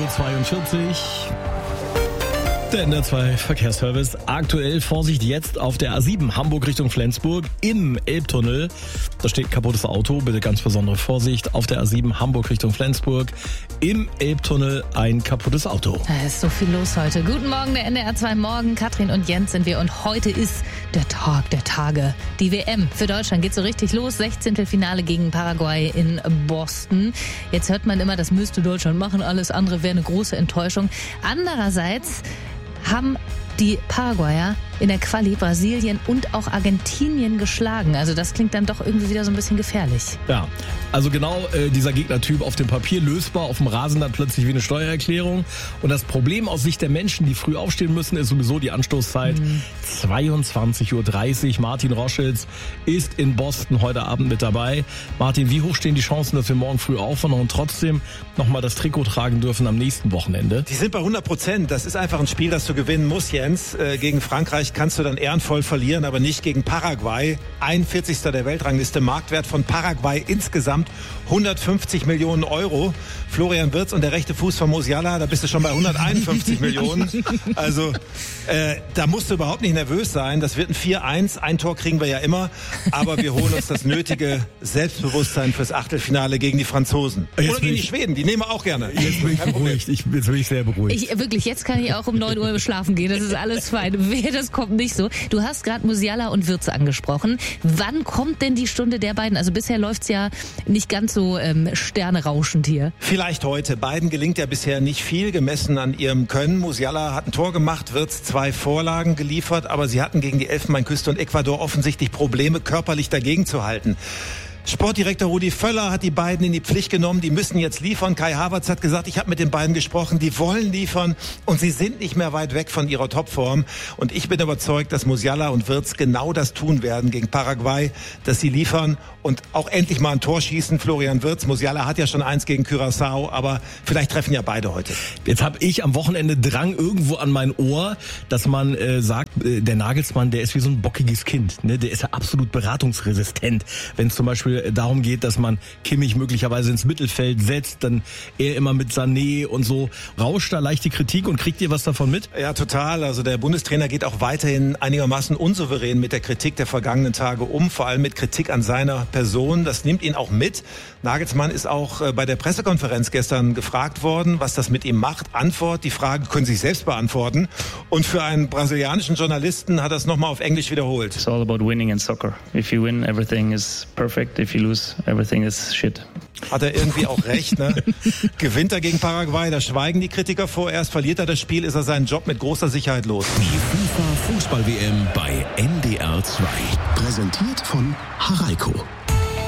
7:42 Uhr. Der NDR2 Verkehrsservice. Aktuell Vorsicht jetzt auf der A7 Hamburg Richtung Flensburg im Elbtunnel. Da steht ein kaputtes Auto. Bitte ganz besondere Vorsicht auf der A7 Hamburg Richtung Flensburg. Im Elbtunnel ein kaputtes Auto. Da ist so viel los heute. Guten Morgen, der NDR2 Morgen. Katrin und Jens sind wir und heute ist der Tag der Tage. Die WM für Deutschland geht so richtig los. 16. Finale gegen Paraguay in Boston. Jetzt hört man immer, das müsste Deutschland machen. Alles andere wäre eine große Enttäuschung. Andererseits haben die Paraguayer in der Quali Brasilien und auch Argentinien geschlagen. Also das klingt dann doch irgendwie wieder so ein bisschen gefährlich. Ja, also genau dieser Gegnertyp auf dem Papier lösbar, auf dem Rasen dann plötzlich wie eine Steuererklärung. Und das Problem aus Sicht der Menschen, die früh aufstehen müssen, ist sowieso die Anstoßzeit. 22:30 Uhr. Martin Roschitz ist in Boston heute Abend mit dabei. Martin, wie hoch stehen die Chancen, dass wir morgen früh aufwachen und trotzdem nochmal das Trikot tragen dürfen am nächsten Wochenende? Die sind bei 100%. Das ist einfach ein Spiel, das du gewinnen musst, Jens. Gegen Frankreich kannst du dann ehrenvoll verlieren, aber nicht gegen Paraguay. 41. der Weltrangliste, Marktwert von Paraguay insgesamt 150 Millionen Euro. Florian Wirtz und der rechte Fuß von Musiala, da bist du schon bei 151 Millionen. Also da musst du überhaupt nicht nervös sein. Das wird ein 4-1. Ein Tor kriegen wir ja immer. Aber wir holen uns das nötige Selbstbewusstsein fürs Achtelfinale gegen die Franzosen. Oder gegen die Schweden, die nehmen wir auch gerne. Jetzt bin ich beruhigt. Jetzt bin ich sehr beruhigt. Jetzt kann ich auch um 9 Uhr schlafen gehen. Das ist alles fein. Das kommt nicht so. Du hast gerade Musiala und Wirtz angesprochen. Wann kommt denn die Stunde der beiden? Also bisher läuft's ja nicht ganz so sternerauschend hier. Vielleicht heute. Beiden gelingt ja bisher nicht viel, gemessen an ihrem Können. Musiala hat ein Tor gemacht, Wirtz 2 Vorlagen geliefert, aber sie hatten gegen die Elfenbeinküste und Ecuador offensichtlich Probleme, körperlich dagegen zu halten. Sportdirektor Rudi Völler hat die beiden in die Pflicht genommen, die müssen jetzt liefern. Kai Havertz hat gesagt, ich habe mit den beiden gesprochen, die wollen liefern und sie sind nicht mehr weit weg von ihrer Topform. Und ich bin überzeugt, dass Musiala und Wirtz genau das tun werden gegen Paraguay, dass sie liefern und auch endlich mal ein Tor schießen. Florian Wirtz, Musiala hat ja schon eins gegen Curaçao, aber vielleicht treffen ja beide heute. Jetzt habe ich am Wochenende Drang irgendwo an mein Ohr, dass man sagt, der Nagelsmann, der ist wie so ein bockiges Kind. Ne? Der ist ja absolut beratungsresistent. Wenn es zum Beispiel darum geht, dass man Kimmich möglicherweise ins Mittelfeld setzt, dann er immer mit Sané und so. Rauscht da leicht die Kritik und kriegt ihr was davon mit? Ja, total. Also der Bundestrainer geht auch weiterhin einigermaßen unsouverän mit der Kritik der vergangenen Tage um, vor allem mit Kritik an seiner Person. Das nimmt ihn auch mit. Nagelsmann ist auch bei der Pressekonferenz gestern gefragt worden, was das mit ihm macht. Antwort, die Fragen können sich selbst beantworten. Und für einen brasilianischen Journalisten hat er es nochmal auf Englisch wiederholt. It's all about winning in soccer. If you win, everything is perfect. If you lose, everything is shit. Hat er irgendwie auch recht, ne? Gewinnt er gegen Paraguay, da schweigen die Kritiker vorerst. Verliert er das Spiel, ist er seinen Job mit großer Sicherheit los. Die FIFA Fußball-WM bei NDR2. Präsentiert von Haraiko.